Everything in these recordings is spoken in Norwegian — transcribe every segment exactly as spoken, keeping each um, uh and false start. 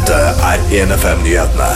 Dette er en F M-nyhetene.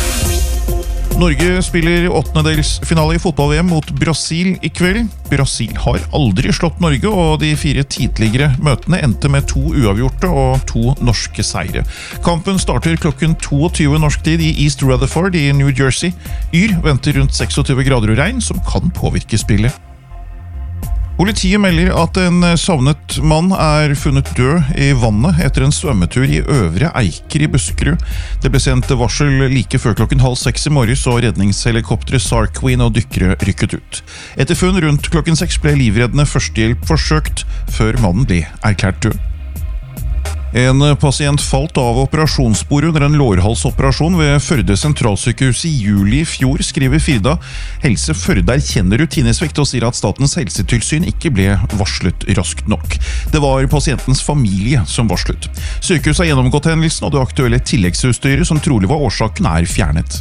Norge spiller åttendedelsfinale i fotball-V M mot Brasil i kveld. Brasil har aldri slått Norge, og de fire tidligere møtene endte med to uavgjorte og to norske seire. Kampen starter klokken tjueto norsk tid i East Rutherford i New Jersey. Yr venter rundt tjueseks grader og regn, som kan påvirke spillet. Politiet melder at en savnet mann er funnet død i vannet etter en svømmetur i Øvre Eiker i Buskerud. Det ble sendt varsel like før klokken halv seks i morges, og redningshelikopteret SAR Queen og dykkere rykket ut. Etter funn rundt klokken seks ble livreddende førstehjelp forsøkt, før mannen ble erklært død. En pasient falt av operasjonsbordet under en lårhalsoperasjon ved Førde sentralsykehus i juli i fjor, skriver Firda. Helse Førde erkjenner rutinesvikt og sier at Statens helsetilsyn ikke ble varslet raskt nok. Det var pasientens familie som varslet. Sykehuset har gjennomgått hendelsen, og det aktuelle tilleggsutstyret som trolig var årsaken er fjernet.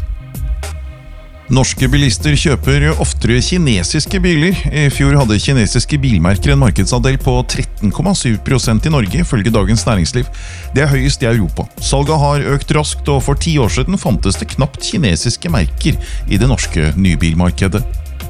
Norske bilister kjøper oftere kinesiske biler. I fjor hadde kinesiske bilmerker en markedsandel på tretten komma syv prosent i Norge, ifølge Dagens Næringsliv. Det er høyest i Europa. Salget har økt raskt, og for ti år siden fantes det knapt kinesiske merker i det norske nybilmarkedet.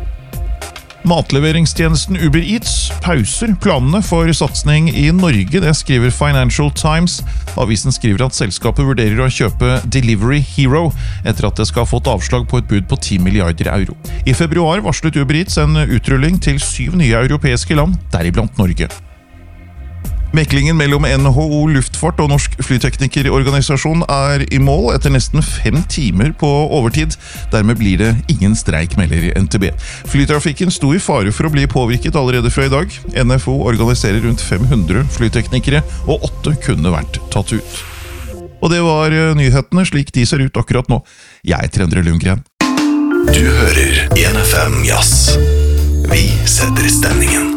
Matleveringstjenesten Uber Eats pauser planene for satsning i Norge, det skriver Financial Times. Avisen skriver at selskapet vurderer å kjøpe Delivery Hero etter at det skal ha fått avslag på et bud på ti milliarder euro. I februar varslet Uber Eats en utrulling til syv nye europeiske land, deriblant Norge. Meklingen mellom N H O Luftfart og Norsk Flyteknikerorganisasjon er i mål etter nesten fem timer på overtid. Dermed blir det ingen streik, melder N T B. Flytrafikken sto i fare for å bli påvirket allerede fra i dag. N F O organiserer rundt fem hundre flyteknikere, og åtte kunne vært tatt ut. Og det var nyhetene slik de ser ut akkurat nå. Jeg er Endre Lundgren. Du hører en F M Jazz. Vi setter stemningen.